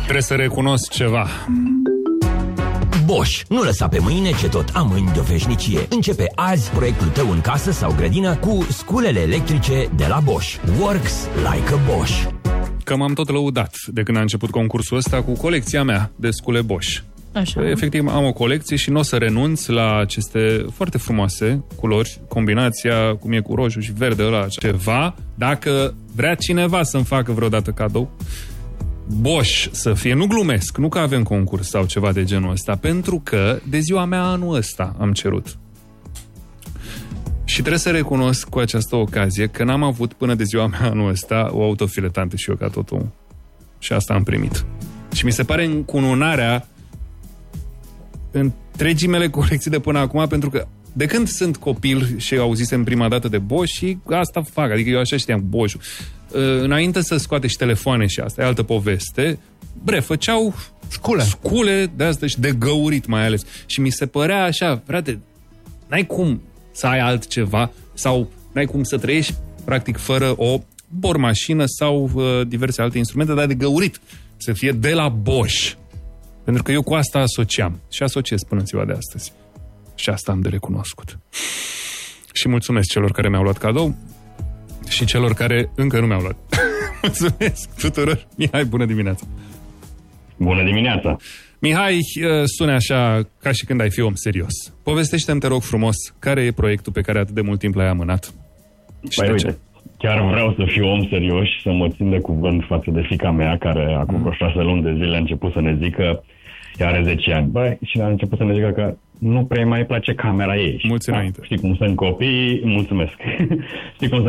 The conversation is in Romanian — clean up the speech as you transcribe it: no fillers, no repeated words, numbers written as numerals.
Trebuie să recunosc ceva. Bosch. Nu lăsa pe mâine ce tot am mâini de o veșnicie. Începe azi proiectul tău în casă sau grădină cu sculele electrice de la Bosch. Works like a Bosch. Că m-am tot lăudat de când a început concursul ăsta cu colecția mea de scule Bosch. Așa. Efectiv, am o colecție și nu o să renunț la aceste foarte frumoase culori, combinația cum e cu roșu și verde ăla, ceva, dacă vrea cineva să-mi facă vreodată cadou, Bosch să fie, nu glumesc, nu că avem concurs sau ceva de genul ăsta, pentru că de ziua mea anul ăsta am cerut. Și trebuie să recunosc cu această ocazie că n-am avut până de ziua mea anul ăsta o autofiletantă și eu ca tot omul. Și asta am primit. Și mi se pare încununarea întregii mele colecții de până acum, pentru că de când sunt copil și auzisem prima dată de Bosch și asta fac, adică eu așa știam Bosch-ul. Înainte să scoate și telefoane și asta, e altă poveste, făceau scule de astea și de găurit mai ales. Și mi se părea așa, frate, n-ai cum să ai altceva sau n-ai cum să trăiești practic fără o bormașină sau diverse alte instrumente, dar de găurit, să fie de la Bosch. Pentru că eu cu asta asociam și asociez până în ziua de astăzi. Și asta am de recunoscut. Și mulțumesc celor care mi-au luat cadou și celor care încă nu mi-au luat. Mulțumesc tuturor. Mihai, bună dimineața! Bună dimineața! Mihai, sune așa ca și când ai fi om serios. Povestește-mi, te rog frumos, care e proiectul pe care atât de mult timp l-ai amânat? Păi uite, chiar vreau să fiu om serios și să mă țin de cuvânt față de fiica mea, care acum vreo 6 luni de zile a început să ne zică, ea are 10 ani, și a început să ne zică că nu prea mai place camera ei. Mulți înainte. Știi cum sunt copiii? Mulțumesc. Știi cum sunt